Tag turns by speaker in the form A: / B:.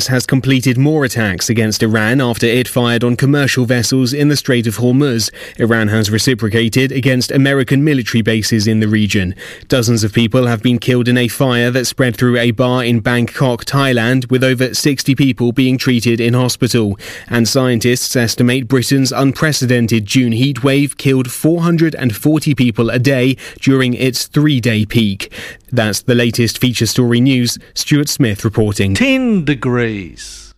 A: has completed more attacks against Iran after it fired on commercial vessels in the Strait of Hormuz. Iran has reciprocated against American military bases in the region. Dozens of people have been killed in a fire that spread through a bar in Bangkok, Thailand, with over 60 people being treated in hospital. And scientists estimate Britain's unprecedented June heatwave killed 440 people a day during its 3-day peak. That's the latest feature story news. Stuart Smith reporting.
B: 10 degrees.